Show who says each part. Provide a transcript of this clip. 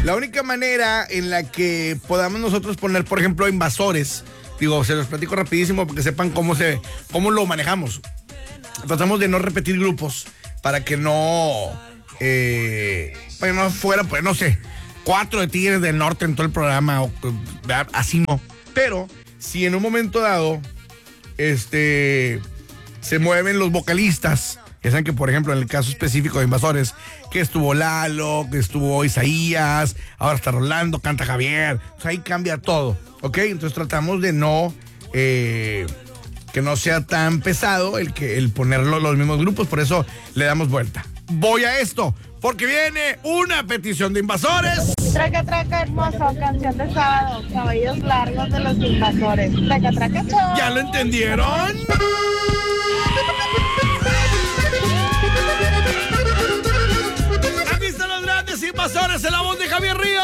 Speaker 1: La única manera en la que podamos nosotros poner, por ejemplo, invasores, digo, se los platico rapidísimo porque sepan cómo lo manejamos. Tratamos de no repetir grupos para que no fuera, pues no sé, 4 de Tigres del Norte en todo el programa, así no. Pero si en un momento dado se mueven los vocalistas, ya saben que, por ejemplo, en el caso específico de Invasores, que estuvo Lalo, que estuvo Isaías, ahora está Rolando, canta Javier, pues ahí cambia todo, ¿ok? Entonces tratamos de no, que no sea tan pesado el ponerlo los mismos grupos, por eso le damos vuelta. Voy a esto, porque viene una petición de Invasores.
Speaker 2: Traca, traca, hermoso, canción de sábado, cabellos largos de los Invasores. Traca, traca, chao.
Speaker 1: ¿Ya lo entendieron? Aquí están los grandes Invasores en la voz de Javier